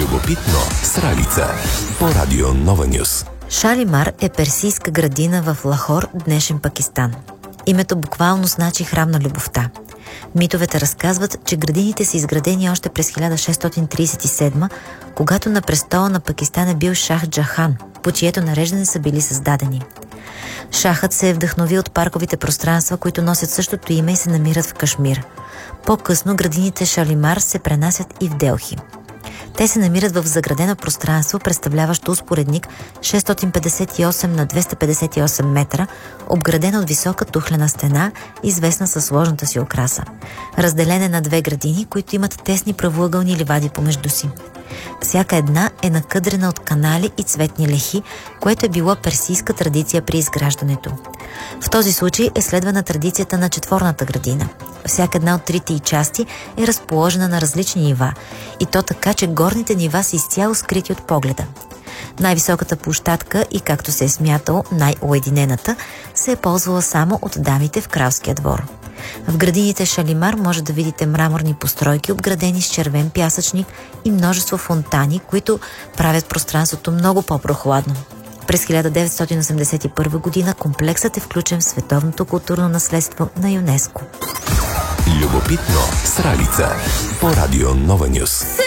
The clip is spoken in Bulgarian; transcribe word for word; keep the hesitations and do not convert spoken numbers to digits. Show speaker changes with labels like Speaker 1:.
Speaker 1: Любопитно с Ралица по радио Нова Нюс.
Speaker 2: Шалимар е персийска градина в Лахор, днешен Пакистан. Името буквално значи храм на любовта. Митовете разказват, че градините са изградени още през хиляда шестстотин тридесет и седма, когато на престола на Пакистан е бил Шах Джахан, по чието нареждане са били създадени. Шахът се е вдъхновил от парковите пространства, които носят същото име и се намират в Кашмир. По-късно градините Шалимар се пренасят и в Делхи. Те се намират в заградено пространство, представляващо успоредник шестстотин петдесет и осем на двеста петдесет и осем метра, обградена от висока тухлена стена, известна със сложната си украса. Разделен е на две градини, които имат тесни правоъгълни ливади помежду си. Всяка една е накъдрена от канали и цветни лехи, което е било персийска традиция при изграждането. В този случай е следвана традицията на четворната градина. Всяка една от трите й части е разположена на различни нива, и то така, че горните нива са изцяло скрити от погледа. Най-високата площадка и, както се е смятало, най-уединената, се е ползвала само от дамите в кралския двор. В градините Шалимар може да видите мраморни постройки, обградени с червен пясъчник, и множество фонтани, които правят пространството много по-прохладно. През хиляда деветстотин осемдесет и първа година комплексът е включен в Световното културно наследство на ЮНЕСКО.
Speaker 1: Любопитно с Ралица по радио Нова Нюс.